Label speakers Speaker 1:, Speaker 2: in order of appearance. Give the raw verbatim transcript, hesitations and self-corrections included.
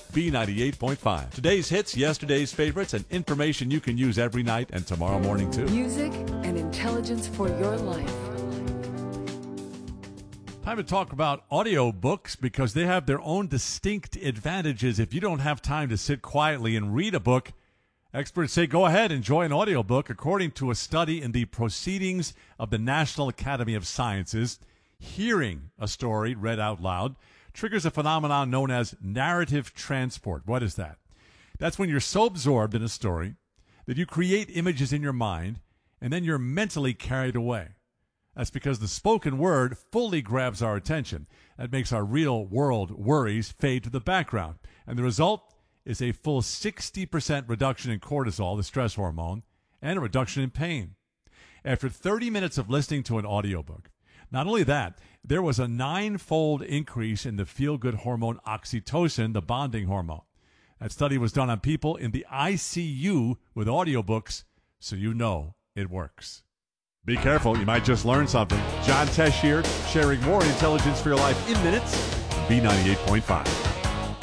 Speaker 1: B ninety-eight point five. Today's hits, yesterday's favorites, and information you can use every night and tomorrow morning too.
Speaker 2: Music and intelligence for your life.
Speaker 1: Time to talk about audiobooks because they have their own distinct advantages. If you don't have time to sit quietly and read a book, experts say go ahead, enjoy an audiobook. According to a study in the Proceedings of the National Academy of Sciences, hearing a story read out loud triggers a phenomenon known as narrative transport. What is that? That's when you're so absorbed in a story that you create images in your mind and then you're mentally carried away. That's because the spoken word fully grabs our attention. That makes our real world worries fade to the background. And the result is a full sixty percent reduction in cortisol, the stress hormone, and a reduction in pain. After thirty minutes of listening to an audiobook, not only that, there was a nine-fold increase in the feel-good hormone oxytocin, the bonding hormone. That study was done on people in the I C U with audiobooks, so you know it works. Be careful, you might just learn something. John Tesh here, sharing more intelligence for your life in minutes. B ninety-eight point five.